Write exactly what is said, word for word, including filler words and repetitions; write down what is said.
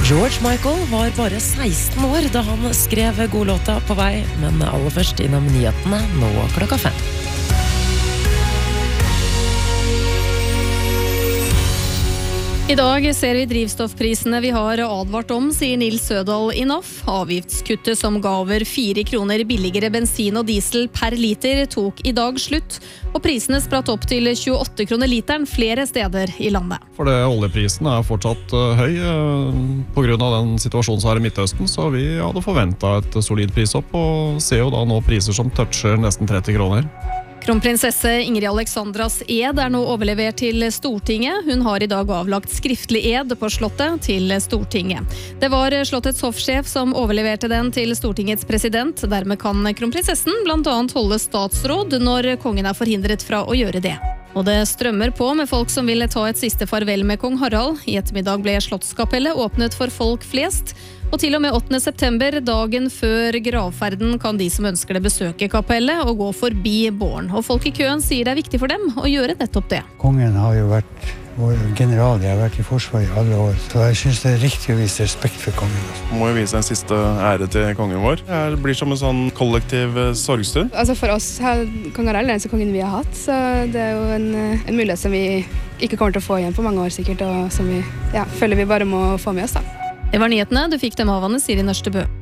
George Michael var bare seksten år da han skrev godlåta På vei, men aller først innom nyhetene nå klokka fem. I dag ser vi drivstoffprisene vi har advart om, sier Nils Sødal i N A F. Avgiftskuttet som ga over fire kroner billigere bensin og diesel per liter tok i dag slutt, og prisene spratt opp til tjueåtte kroner literen flere steder i landet. For det, oljeprisen er fortsatt uh, høy uh, på grunn av den situasjonen som er i Midtøsten, så vi hadde forventet et solid prisopp, og ser jo da nå priser som toucher nesten tretti kroner. Kronprinsesse Ingrid Alexandras ed er nå overlevert til Stortinget. Hun har i dag avlagt skriftlig ed på slottet til Stortinget. Det var slottets hoffsjef som overleverte den til Stortingets president. Dermed kan kronprinsessen blant annet holde statsråd når kongen er forhindret fra å gjøre det. Og det strømmer på med folk som ville ta et siste farvel med kong Harald. I ettermiddag ble Slottskapellet åpnet for folk flest. Og til og med åttende september, dagen før gravferden, kan de som ønsker det besøke kapellet og gå forbi båren. Og folk i køen sier det er viktig for dem å gjøre nettopp det. Kongen har jo vært vår general, jeg har vært i forsvar i alle år, så jeg synes det er riktig å vise respekt for kongen. Må jo vise en siste ære til kongen vår. Det blir som en sånn kollektiv sorgstund. Altså for oss har kong Harald den eneste kongen vi har hatt, så det er jo en, en mulighet som vi ikke kommer til å få igjen på mange år sikkert, og som vi ja, føler vi bare må få med oss da. Det var nyhetene, du fikk dem av Anne Siri Nørstebø.